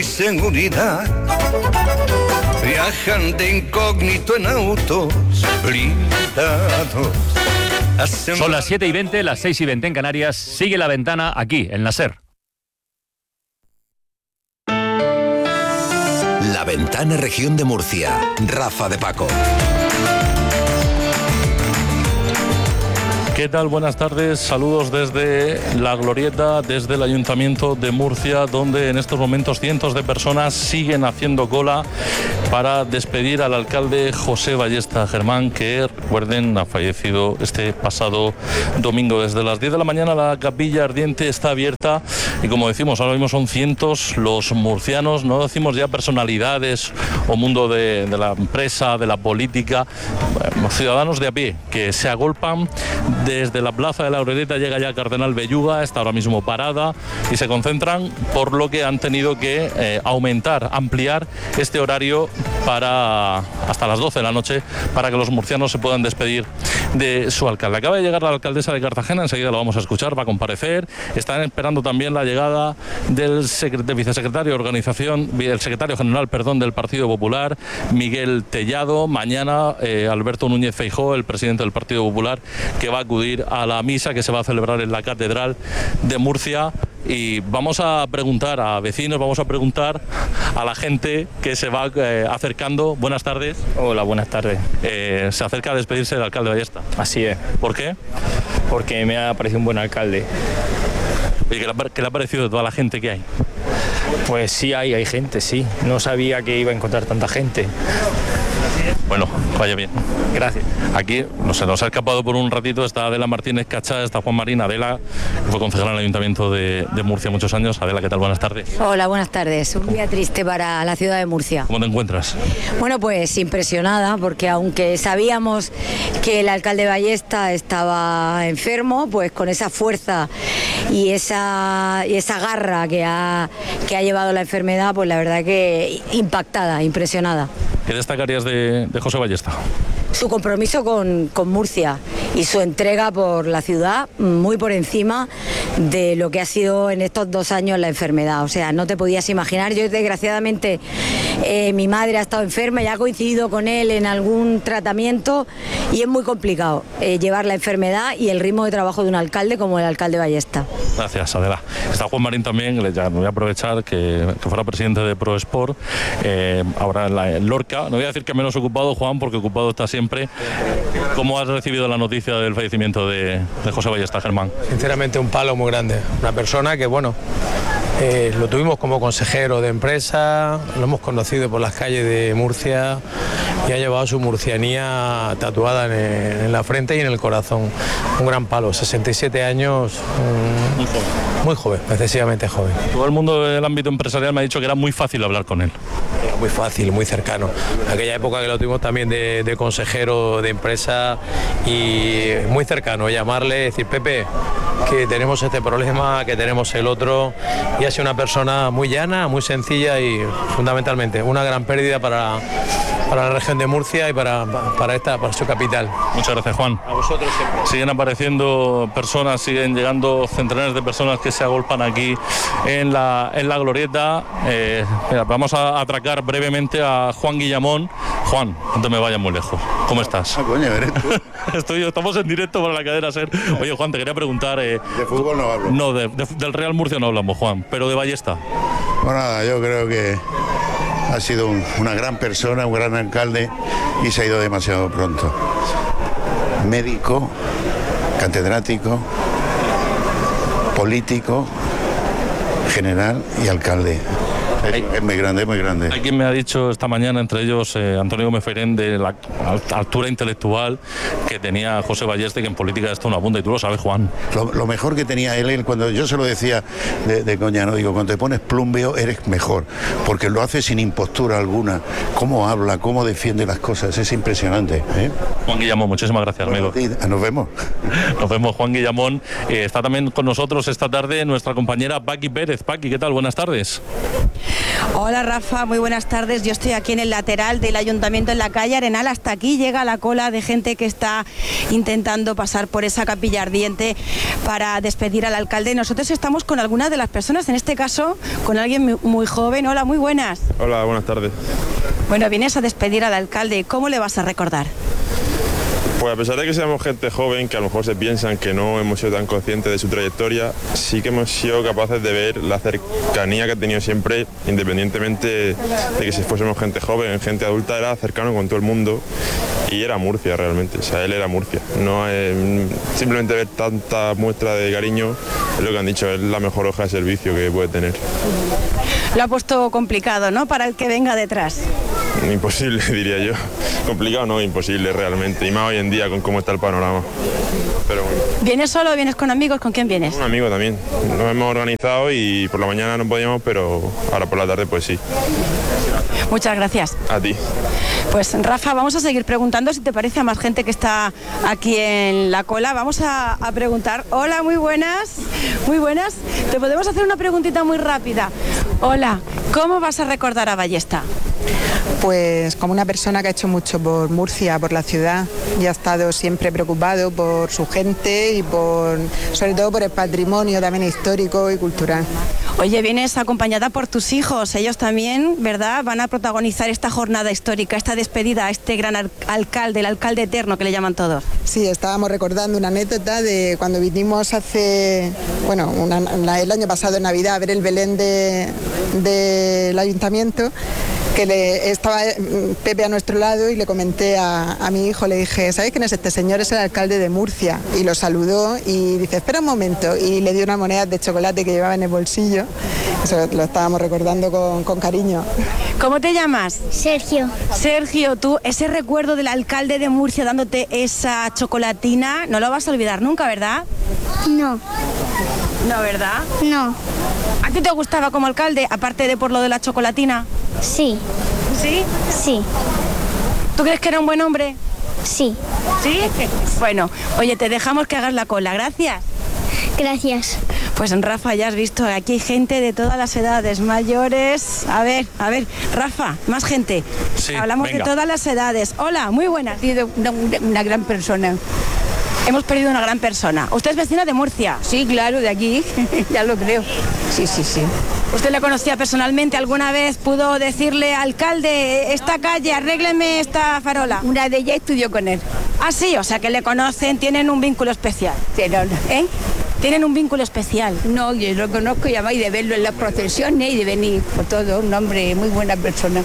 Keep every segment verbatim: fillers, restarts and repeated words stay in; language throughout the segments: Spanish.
Seguridad, viajan de incógnito en autos blindados. Son las siete y veinte, las seis y veinte en Canarias. Sigue La Ventana aquí, en la SER. La Ventana, Región de Murcia. Rafa de Paco. ¿Qué tal? Buenas tardes, saludos desde La Glorieta, desde el Ayuntamiento de Murcia, donde en estos momentos cientos de personas siguen haciendo cola para despedir al alcalde José Ballesta Germán, que, recuerden, ha fallecido este pasado domingo. Desde las diez de la mañana la capilla ardiente está abierta y, como decimos, ahora mismo son cientos los murcianos, no decimos ya personalidades o mundo de, de la empresa, de la política, ciudadanos de a pie que se agolpan. Desde la plaza de La Glorieta llega ya Cardenal Belluga, está ahora mismo parada y se concentran, por lo que han tenido que eh, aumentar, ampliar este horario para hasta las doce de la noche para que los murcianos se puedan despedir de su alcalde. Acaba de llegar la alcaldesa de Cartagena, enseguida lo vamos a escuchar, va a comparecer. Están esperando también la llegada del, del vicesecretario de organización, el secretario general, perdón, del Partido Popular, Miguel Tellado. Mañana eh, Alberto Núñez Feijóo, el presidente del Partido Popular, que va a acudir a la misa que se va a celebrar en la Catedral de Murcia. Y vamos a preguntar a vecinos, vamos a preguntar a la gente que se va eh, acercando. Buenas tardes. Hola, buenas tardes. Eh, se acerca a despedirse del alcalde Ballesta. Así es. ¿Por qué? Porque me ha parecido un buen alcalde. ¿Y qué le, qué le ha parecido de toda la gente que hay? Pues sí, hay, hay gente, sí. No sabía que iba a encontrar tanta gente. Bueno, vaya bien. Gracias. Aquí no se nos ha escapado por un ratito, está Adela Martínez Cachá, está Juan Marín. Adela, que fue concejala en el Ayuntamiento de, de Murcia muchos años. Adela, ¿qué tal? Buenas tardes. Hola, buenas tardes. Un día triste para la ciudad de Murcia. ¿Cómo te encuentras? Bueno, pues impresionada, porque aunque sabíamos que el alcalde Ballesta estaba enfermo, pues con esa fuerza y esa, y esa garra que ha, que ha llevado la enfermedad, pues la verdad que impactada, impresionada. ¿Qué destacarías de, de José Ballesta? Su compromiso con, con Murcia y su entrega por la ciudad, muy por encima de lo que ha sido en estos dos años la enfermedad. O sea, no te podías imaginar. Yo, desgraciadamente, eh, mi madre ha estado enferma y ha coincidido con él en algún tratamiento y es muy complicado eh, llevar la enfermedad y el ritmo de trabajo de un alcalde como el alcalde Ballesta. Gracias, Adela. Está Juan Marín también, ya me voy a aprovechar que, que fuera presidente de ProSport, eh, ahora en, la, en Lorca. No voy a decir que menos ocupado, Juan, porque ocupado está siempre. ¿Cómo has recibido la noticia del fallecimiento de, de José Ballesta Germán? Sinceramente, un palo muy grande. Una persona que, bueno, eh, lo tuvimos como consejero de empresa, lo hemos conocido por las calles de Murcia y ha llevado su murcianía tatuada en, el, en la frente y en el corazón. Un gran palo, sesenta y siete años, um, muy joven. Muy joven, excesivamente joven. Todo el mundo del ámbito empresarial me ha dicho que era muy fácil hablar con él. Era muy fácil, muy cercano. En aquella época que lo tuvimos también de, de consejero de empresa y muy cercano, llamarle, decir, Pepe, que tenemos este problema, que tenemos el otro, y ha sido una persona muy llana, muy sencilla y fundamentalmente una gran pérdida para, para la región de Murcia y para, para, esta, para su capital. Muchas gracias, Juan. A vosotros siempre. Siguen apareciendo personas, siguen llegando centenares de personas que se agolpan aquí en la, en la Glorieta. Eh, mira, vamos a atracar brevemente a Juan Guillamón. Juan, no te me vayas muy lejos. ¿Cómo estás? Ah, coño, eres tú. Estoy, estamos en directo para la cadena SER. Oye, Juan, te quería preguntar... Eh, de fútbol no hablo. No, de, de, del Real Murcia no hablamos, Juan, pero de Ballesta. Bueno, nada, yo creo que ha sido un, una gran persona, un gran alcalde y se ha ido demasiado pronto. Médico, catedrático, político, general y alcalde. Es, es muy grande, es muy grande. Hay quien me ha dicho esta mañana, entre ellos eh, Antonio Gómez Feirén, de la altura intelectual que tenía José Ballesta, que en política esto no abunda, y tú lo sabes, Juan. Lo, lo mejor que tenía él, él, cuando yo se lo decía de, de coña, no digo, cuando te pones plumbeo eres mejor, porque lo hace sin impostura alguna. Cómo habla, cómo defiende las cosas, es impresionante, ¿eh? Juan Guillamón, muchísimas gracias, bueno, amigo. Nos vemos. Nos vemos, Juan Guillamón. Eh, está también con nosotros esta tarde nuestra compañera Paqui Pérez. Paqui, ¿qué tal? Buenas tardes. Hola Rafa, muy buenas tardes. Yo estoy aquí en el lateral del Ayuntamiento en la calle Arenal. Hasta aquí llega la cola de gente que está intentando pasar por esa capilla ardiente para despedir al alcalde. Nosotros estamos con algunas de las personas, en este caso con alguien muy, muy joven. Hola, muy buenas. Hola, buenas tardes. Bueno, vienes a despedir al alcalde. ¿Cómo le vas a recordar? Pues a pesar de que seamos gente joven, que a lo mejor se piensan que no hemos sido tan conscientes de su trayectoria, sí que hemos sido capaces de ver la cercanía que ha tenido siempre, independientemente de que si fuésemos gente joven, gente adulta, era cercano con todo el mundo y era Murcia realmente, o sea, él era Murcia. No eh, simplemente ver tanta muestra de cariño, es lo que han dicho, es la mejor hoja de servicio que puede tener. Lo ha puesto complicado, ¿no?, para el que venga detrás. Imposible, diría yo. Complicado no, imposible realmente, y más hoy en día con cómo está el panorama. Pero bueno. ¿Vienes solo o vienes con amigos? ¿Con quién vienes? Un amigo también. Nos hemos organizado y por la mañana no podíamos, pero ahora por la tarde pues sí. Muchas gracias. A ti. Pues Rafa, vamos a seguir preguntando si te parece a más gente que está aquí en la cola. Vamos a, a preguntar. Hola, muy buenas. Muy buenas. Te podemos hacer una preguntita muy rápida. Hola, ¿cómo vas a recordar a Ballesta? Pues como una persona que ha hecho mucho por Murcia, por la ciudad, y ha estado siempre preocupado por su gente y por, sobre todo por el patrimonio también histórico y cultural. Oye, vienes acompañada por tus hijos, ellos también, ¿verdad?, van a protagonizar esta jornada histórica, esta despedida a este gran al- alcalde, el alcalde eterno que le llaman todos. Sí, estábamos recordando una anécdota de cuando vinimos hace, bueno, una, la, el año pasado en Navidad a ver el Belén de, del ayuntamiento, que le estaba Pepe a nuestro lado y le comenté a, a mi hijo, le dije, ¿sabes quién es este señor? Es el alcalde de Murcia. Y lo saludó y dice, espera un momento, y le dio unas monedas de chocolate que llevaba en el bolsillo. Eso lo estábamos recordando con, con cariño. ¿Cómo te llamas? Sergio. Sergio, tú, ese recuerdo del alcalde de Murcia dándote esa chocolatina, no lo vas a olvidar nunca, ¿verdad? No. No, ¿verdad? No. ¿A ti te gustaba como alcalde, aparte de por lo de la chocolatina? Sí. ¿Sí? Sí. ¿Tú crees que era un buen hombre? Sí. ¿Sí? Bueno, oye, te dejamos que hagas la cola, gracias. Gracias. Pues Rafa, ya has visto, aquí hay gente de todas las edades, mayores. A ver, a ver, Rafa, más gente. Sí, Hablamos venga. de todas las edades. Hola, muy buenas. Una, una gran persona. Hemos perdido una gran persona. ¿Usted es vecina de Murcia? Sí, claro, de aquí, ya lo creo. Sí, sí, sí. ¿Usted le conocía personalmente alguna vez? ¿Pudo decirle, alcalde, esta calle, arrégleme esta farola? Una de ellas estudió con él. Ah, sí, o sea que le conocen, tienen un vínculo especial. Sí, no, ¿eh? Tienen un vínculo especial. No, yo lo conozco y además y de verlo en las procesiones y de venir por todo, un hombre, muy buena persona.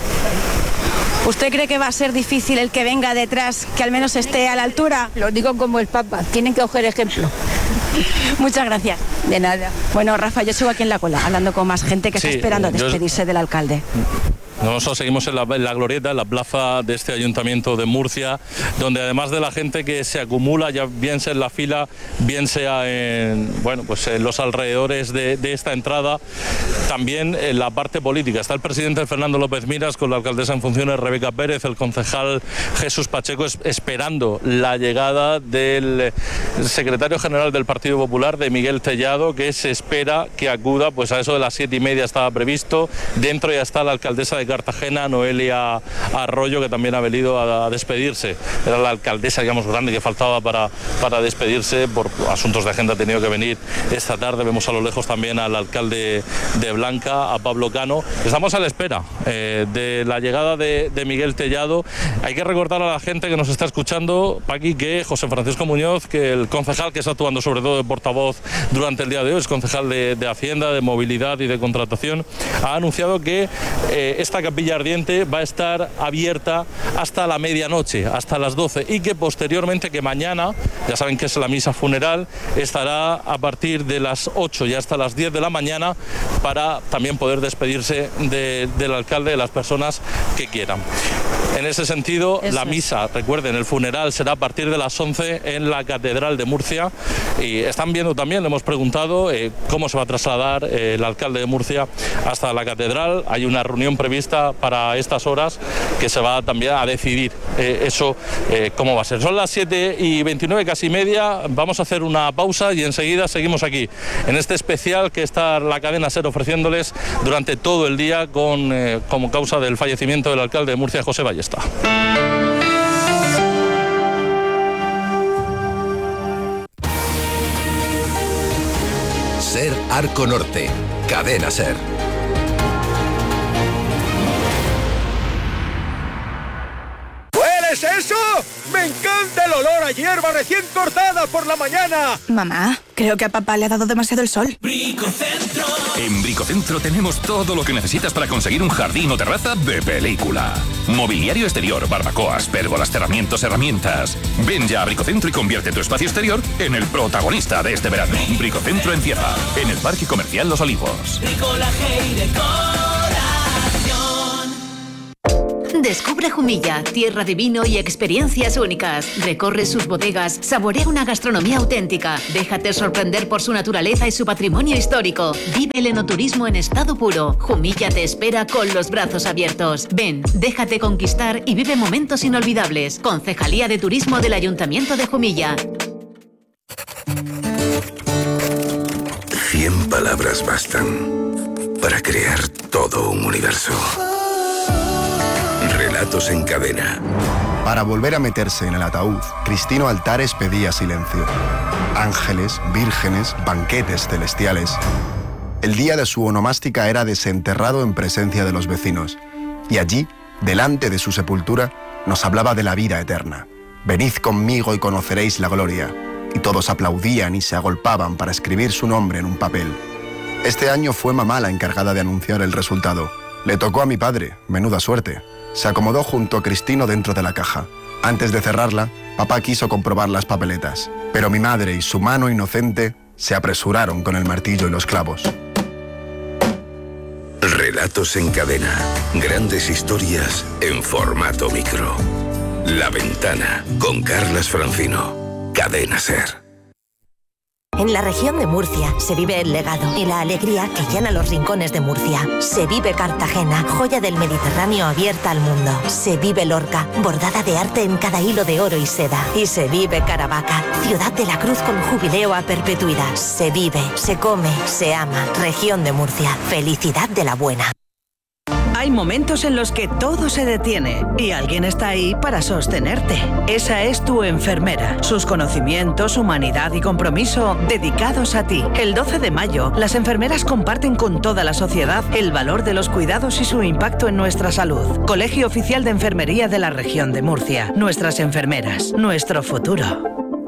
¿Usted cree que va a ser difícil el que venga detrás, que al menos esté a la altura? Lo digo como el Papa, tienen que coger ejemplo. Muchas gracias. De nada. Bueno, Rafa, yo sigo aquí en la cola, hablando con más gente que Sí, está esperando a yo- despedirse del alcalde. Nosotros seguimos en la, en la glorieta, en la plaza de este ayuntamiento de Murcia, donde además de la gente que se acumula, ya bien sea en la fila, bien sea en, bueno, pues en los alrededores de, de esta entrada, también en la parte política. Está el presidente Fernando López Miras con la alcaldesa en funciones Rebeca Pérez, el concejal Jesús Pacheco, es- esperando la llegada del secretario general del Partido Popular, de Miguel Tellado, que se espera que acuda pues a eso de las siete y media estaba previsto. Dentro ya está la alcaldesa de Cartagena, Noelia Arroyo, que también ha venido a, a despedirse. Era la alcaldesa, digamos, grande que faltaba para, para despedirse. Por asuntos de agenda ha tenido que venir esta tarde. Vemos a lo lejos también al alcalde de Blanca, a Pablo Cano. Estamos a la espera eh, de la llegada de, de Miguel Tellado. Hay que recordar a la gente que nos está escuchando, Paqui, que José Francisco Muñoz, que el concejal que está actuando sobre todo de portavoz durante el día de hoy, es concejal de, de Hacienda, de Movilidad y de Contratación, ha anunciado que eh, esta capilla ardiente va a estar abierta hasta la medianoche, hasta las doce, y que posteriormente, que mañana, ya saben que es la misa funeral, estará a partir de las ocho y hasta las diez de la mañana para también poder despedirse de- del alcalde, de las personas que quieran. En ese sentido, Eso la es. misa, recuerden, el funeral será a partir de las once en la Catedral de Murcia, y están viendo también, le hemos preguntado eh, cómo se va a trasladar eh, el alcalde de Murcia hasta la Catedral. Hay una reunión prevista prevista para estas horas, que se va también a decidir eh, eso, eh, cómo va a ser. Son las siete y veintinueve, casi media. Vamos a hacer una pausa y enseguida seguimos aquí, en este especial que está la cadena SER ofreciéndoles durante todo el día con, eh, como causa del fallecimiento del alcalde de Murcia, José Ballesta. SER Arco Norte, cadena SER. ¿Hueles eso? ¡Me encanta el olor a hierba recién cortada por la mañana! Mamá, creo que a papá le ha dado demasiado el sol. Bricocentro. En Bricocentro tenemos todo lo que necesitas para conseguir un jardín o terraza de película. Mobiliario exterior, barbacoas, pérgolas, cerramientos, herramientas. Ven ya a Bricocentro y convierte tu espacio exterior en el protagonista de este verano. Bricocentro en Cieza, en el Parque Comercial Los Olivos. Bricolaje y decoración. Descubre Jumilla, tierra de vino y experiencias únicas. Recorre sus bodegas, saborea una gastronomía auténtica. Déjate sorprender por su naturaleza y su patrimonio histórico. Vive el enoturismo en estado puro. Jumilla te espera con los brazos abiertos. Ven, déjate conquistar y vive momentos inolvidables. Concejalía de Turismo del Ayuntamiento de Jumilla. Cien palabras bastan para crear todo un universo. Relatos en cadena. Para volver a meterse en el ataúd, Cristino Altares pedía silencio. Ángeles, vírgenes, banquetes celestiales. El día de su onomástica era desenterrado en presencia de los vecinos. Y allí, delante de su sepultura, nos hablaba de la vida eterna. Venid conmigo y conoceréis la gloria. Y todos aplaudían y se agolpaban para escribir su nombre en un papel. Este año fue mamá la encargada de anunciar el resultado. Le tocó a mi padre, menuda suerte. Se acomodó junto a Cristino dentro de la caja. Antes de cerrarla, papá quiso comprobar las papeletas, pero mi madre y su mano inocente se apresuraron con el martillo y los clavos. Relatos en cadena. Grandes historias en formato micro. La Ventana, con Carlas Francino. Cadena SER. En la región de Murcia se vive el legado y la alegría que llena los rincones de Murcia. Se vive Cartagena, joya del Mediterráneo abierta al mundo. Se vive Lorca, bordada de arte en cada hilo de oro y seda. Y se vive Caravaca, ciudad de la cruz con jubileo a perpetuidad. Se vive, se come, se ama. Región de Murcia, felicidad de la buena. Hay momentos en los que todo se detiene y alguien está ahí para sostenerte. Esa es tu enfermera. Sus conocimientos, humanidad y compromiso dedicados a ti. El doce de mayo, las enfermeras comparten con toda la sociedad el valor de los cuidados y su impacto en nuestra salud. Colegio Oficial de Enfermería de la Región de Murcia. Nuestras enfermeras, nuestro futuro.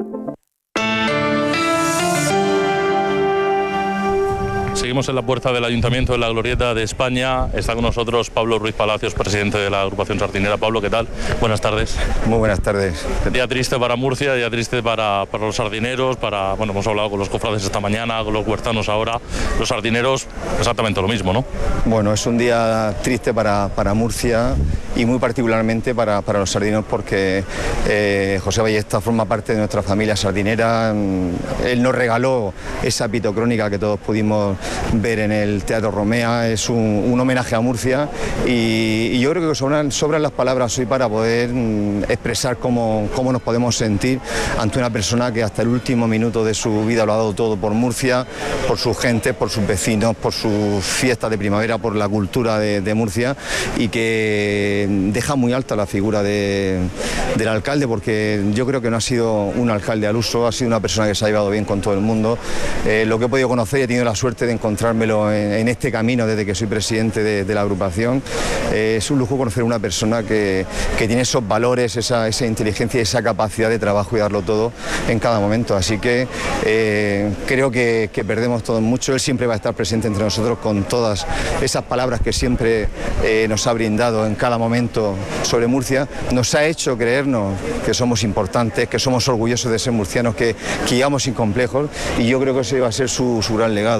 Seguimos en la puerta del Ayuntamiento de la Glorieta de España. Está con nosotros Pablo Ruiz Palacios, presidente de la agrupación sardinera. Pablo, ¿qué tal? Buenas tardes. Muy buenas tardes. Día triste para Murcia, día triste para, para los sardineros, para, bueno, hemos hablado con los cofrades esta mañana, con los huertanos ahora. Los sardineros, exactamente lo mismo, ¿no? Bueno, es un día triste para, para Murcia y muy particularmente para, para los sardineros porque eh, José Ballesta forma parte de nuestra familia sardinera. Él nos regaló esa pitocrónica que todos pudimos ver en el Teatro Romea. Es un, un homenaje a Murcia y, y yo creo que sobran, sobran las palabras hoy para poder mm, expresar cómo, cómo nos podemos sentir ante una persona que hasta el último minuto de su vida lo ha dado todo por Murcia, por su gente, por sus vecinos, por sus fiestas de primavera, por la cultura de, de Murcia, y que deja muy alta la figura de, del alcalde, porque yo creo que no ha sido un alcalde al uso, ha sido una persona que se ha llevado bien con todo el mundo. Eh, lo que he podido conocer y he tenido la suerte de encontrármelo en, en este camino desde que soy presidente de, de la agrupación. Eh, es un lujo conocer a una persona que, que tiene esos valores, esa, esa inteligencia y esa capacidad de trabajo y darlo todo en cada momento. Así que eh, creo que, que perdemos todos mucho. Él siempre va a estar presente entre nosotros con todas esas palabras que siempre eh, nos ha brindado en cada momento sobre Murcia. Nos ha hecho creernos que somos importantes, que somos orgullosos de ser murcianos, que, que llevamos sin complejos, y yo creo que ese va a ser su, su gran legado. Es decir,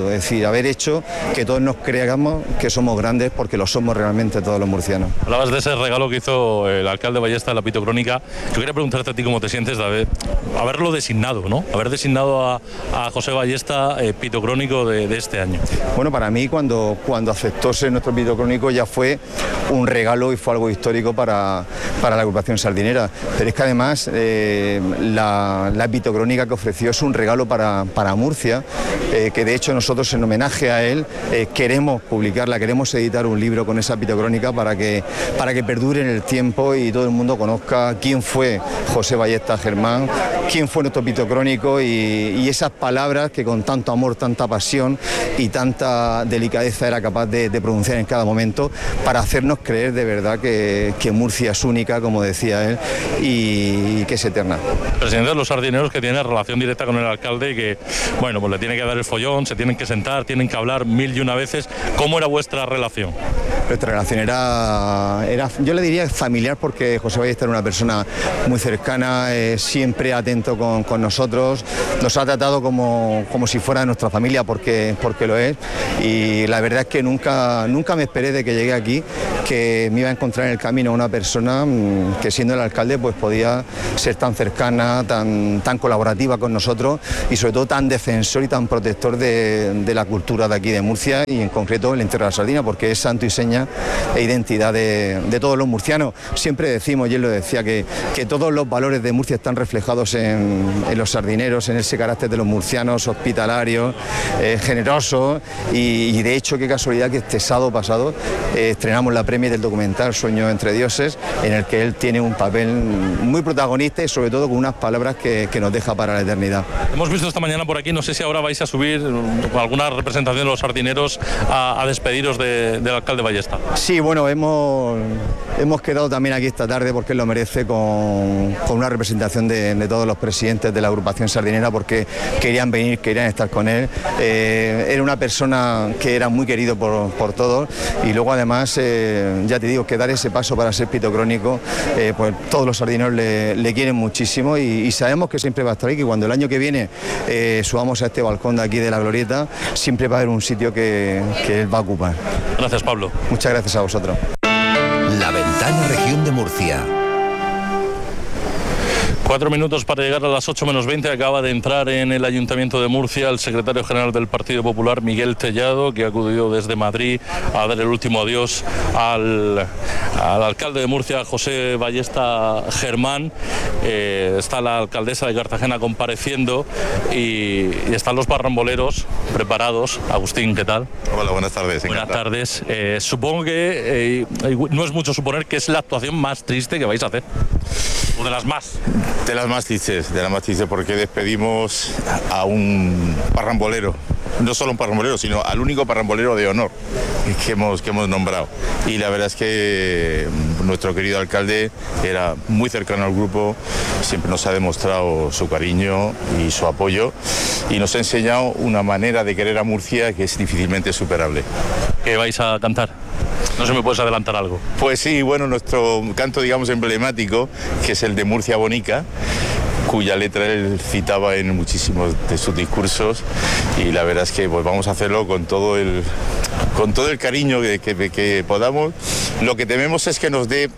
haber hecho que todos nos creamos que somos grandes, porque lo somos realmente todos los murcianos. Hablabas de ese regalo que hizo el alcalde Ballesta de la Pitocrónica. Yo quería preguntarte a ti cómo te sientes de haber, haberlo designado, ¿no? Haber designado a, a José Ballesta eh, pitocrónico de, de este año. Bueno, para mí cuando, cuando aceptó ser nuestro pitocrónico ya fue un regalo y fue algo histórico para, para la agrupación sardinera. Pero es que además eh, la, la pitocrónica que ofreció es un regalo para, para Murcia, eh, que de hecho nosotros en homenaje a él eh, queremos publicarla, queremos editar un libro con esa pitocrónica para que, para que perdure en el tiempo y todo el mundo conozca quién fue José Ballesta Germán, quién fue nuestro pitocrónico y, y esas palabras que con tanto amor, tanta pasión y tanta delicadeza era capaz de, de pronunciar en cada momento para hacernos creer de verdad que, que Murcia es única, como decía él, y, y que es eterna. Presidente de los sardineros, que tiene relación directa con el alcalde y que, bueno, pues le tiene que dar el follón, se tienen que sentar, tienen que hablar mil y una veces. ¿Cómo era vuestra relación? Nuestra relación era, era yo le diría familiar, porque José Ballesta era una persona muy cercana, eh, siempre atento con, con nosotros, nos ha tratado como, como si fuera de nuestra familia, porque, porque lo es, y la verdad es que nunca, nunca me esperé de que llegué aquí que me iba a encontrar en el camino una persona que, siendo el alcalde, pues podía ser tan cercana, tan, tan colaborativa con nosotros y sobre todo tan defensor y tan protector de, de la cultura de aquí de Murcia y en concreto el entierro de la sardina, porque es santo y seña e identidad de, de todos los murcianos. Siempre decimos, y él lo decía, que, que todos los valores de Murcia están reflejados en, en los sardineros, en ese carácter de los murcianos, hospitalarios, eh, generosos, y, y de hecho qué casualidad que este sábado pasado eh, estrenamos la premia del documental Sueño entre dioses, en el que él tiene un papel muy protagonista y sobre todo con unas palabras que, que nos deja para la eternidad. Hemos visto esta mañana por aquí, no sé si ahora vais a subir con alguna representación de los sardineros a, a despediros de, del alcalde Ballesta. Sí, bueno, hemos, hemos quedado también aquí esta tarde, porque él lo merece, con, con una representación de, de todos los presidentes de la agrupación sardinera, porque querían venir, querían estar con él. Eh, era una persona que era muy querido por, por todos, y luego además, eh, ya te digo, que dar ese paso para ser pitocrónico, eh, pues todos los sardineros le, le quieren muchísimo y, y sabemos que siempre va a estar ahí, que cuando el año que viene eh, subamos a este balcón de aquí de la Glorieta, siempre va a haber un sitio que, que él va a ocupar. Gracias, Pablo. Muchas gracias a vosotros. La Ventana, Región de Murcia. Cuatro minutos para llegar a las ocho menos veinte. Acaba de entrar en el Ayuntamiento de Murcia el secretario general del Partido Popular, Miguel Tellado, que ha acudido desde Madrid a dar el último adiós al, al alcalde de Murcia, José Ballesta Germán. Eh, está la alcaldesa de Cartagena compareciendo y, y están los barramboleros preparados. Agustín, ¿qué tal? Hola, buenas tardes. Buenas encantado. tardes. Eh, supongo que eh, no es mucho suponer que es la actuación más triste que vais a hacer. O de las más. De las más tristes, de las más tristes, porque despedimos a un parrambolero. No solo un parrambolero, sino al único parrambolero de honor que hemos, que hemos nombrado. Y la verdad es que nuestro querido alcalde era muy cercano al grupo, siempre nos ha demostrado su cariño y su apoyo y nos ha enseñado una manera de querer a Murcia que es difícilmente superable. ¿Qué vais a cantar? No sé si me puedes adelantar algo. Pues sí, bueno, nuestro canto, digamos, emblemático, que es el de Murcia Bonica, cuya letra él citaba en muchísimos de sus discursos, y la verdad es que pues vamos a hacerlo con todo el, con todo el cariño que, que, que podamos. Lo que tememos es que nos dé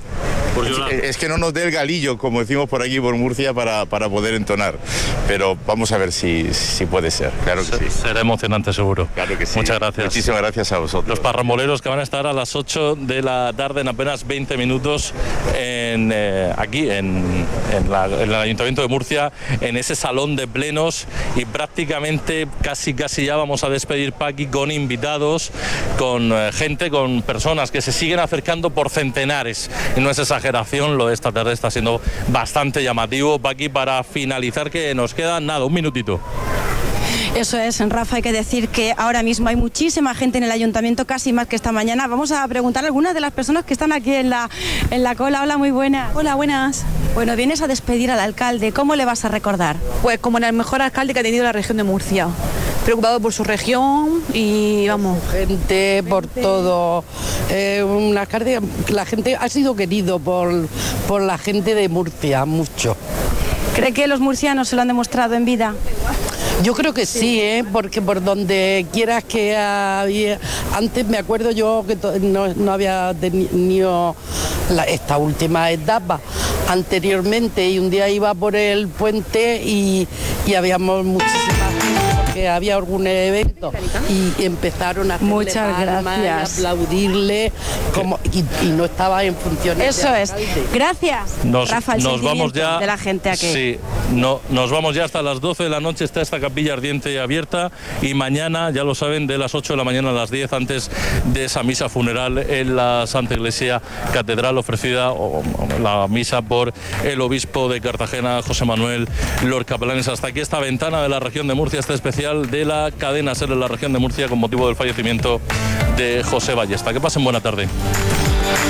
Es que no nos dé el galillo, como decimos por aquí, por Murcia, para, para poder entonar. Pero vamos a ver si, si puede ser, claro que sí. Será emocionante, seguro. Claro que sí. Muchas gracias. Muchísimas gracias a vosotros. Los parramboleros que van a estar a las ocho de la tarde, en apenas veinte minutos, en, eh, aquí, en, en, la, en el Ayuntamiento de Murcia, en ese salón de plenos, y prácticamente casi, casi ya vamos a despedir, Paqui, con invitados, con eh, gente, con personas que se siguen acercando por centenares. Y no es exageración, lo de esta tarde está siendo bastante llamativo. Paqui, para finalizar, que nos queda nada, un minutito. Eso es, Rafa, hay que decir que ahora mismo hay muchísima gente en el ayuntamiento, casi más que esta mañana. Vamos a preguntar a algunas de las personas que están aquí en la, en la cola. Hola, muy buenas. Hola, buenas. Bueno, vienes a despedir al alcalde, ¿cómo le vas a recordar? Pues como el mejor alcalde que ha tenido la región de Murcia, preocupado por su región y vamos. Gente, por todo, eh, un alcalde, la gente ha sido querido por, por la gente de Murcia, mucho. ¿Cree que los murcianos se lo han demostrado en vida? Yo creo que sí, ¿eh? Porque por donde quieras que había... Antes me acuerdo yo que no, no había tenido la, esta última etapa anteriormente, y un día iba por el puente y, y habíamos muchísimas gente, porque había algún evento y empezaron a hacerle Muchas palmas y gracias. aplaudirle como, y, y no estaba en funciones. Eso de es. alcalde. Gracias, Nos, Rafa, el nos vamos sentimiento ya de la gente aquí. Sí, no, nos vamos ya hasta las doce de la noche. Está esta capilla ardiente abierta, y mañana, ya lo saben, de las ocho de la mañana a las diez, antes de esa misa funeral en la Santa Iglesia Catedral, ofrecida o, o, la misa por el obispo de Cartagena, José Manuel Lorca Planes. Hasta aquí esta ventana de la región de Murcia, este especial de la cadena SER en la región de Murcia con motivo del fallecimiento de José Ballesta. Que pasen buena tarde.